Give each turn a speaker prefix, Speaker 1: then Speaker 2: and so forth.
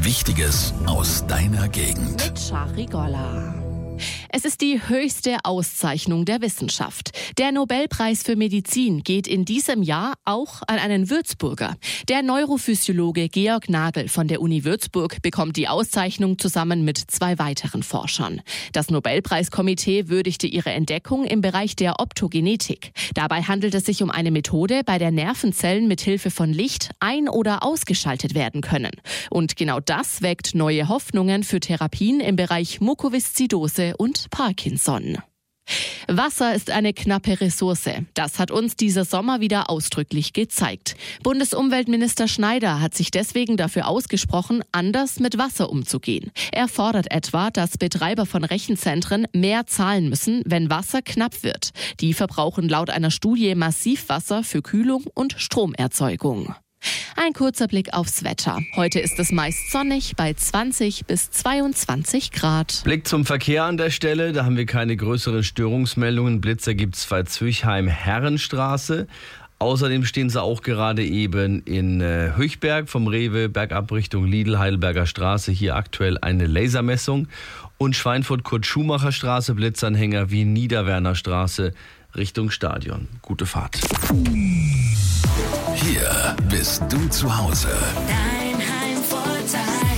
Speaker 1: Wichtiges aus deiner Gegend.
Speaker 2: Mit Shari Golla. Es ist die höchste Auszeichnung der Wissenschaft. Der Nobelpreis für Medizin geht in diesem Jahr auch an einen Würzburger. Der Neurophysiologe Georg Nagel von der Uni Würzburg bekommt die Auszeichnung zusammen mit 2 weiteren Forschern. Das Nobelpreiskomitee würdigte ihre Entdeckung im Bereich der Optogenetik. Dabei handelt es sich um eine Methode, bei der Nervenzellen mit Hilfe von Licht ein- oder ausgeschaltet werden können. Und genau das weckt neue Hoffnungen für Therapien im Bereich Mukoviszidose und Parkinson. Wasser ist eine knappe Ressource. Das hat uns dieser Sommer wieder ausdrücklich gezeigt. Bundesumweltminister Schneider hat sich deswegen dafür ausgesprochen, anders mit Wasser umzugehen. Er fordert etwa, dass Betreiber von Rechenzentren mehr zahlen müssen, wenn Wasser knapp wird. Die verbrauchen laut einer Studie massiv Wasser für Kühlung und Stromerzeugung. Ein kurzer Blick aufs Wetter. Heute ist es meist sonnig bei 20 bis 22 Grad.
Speaker 3: Blick zum Verkehr an der Stelle. Da haben wir keine größeren Störungsmeldungen. Blitzer gibt es bei Zwichheim-Herrenstraße. Außerdem stehen sie auch gerade eben in Höchberg vom Rewe bergab Richtung Lidl, Heidelberger Straße. Hier aktuell eine Lasermessung. Und Schweinfurt-Kurt-Schumacher-Straße, Blitzanhänger wie Niederwerner Straße Richtung Stadion. Gute Fahrt.
Speaker 1: Hier bist du zu Hause.
Speaker 4: Dein Heimvorteil.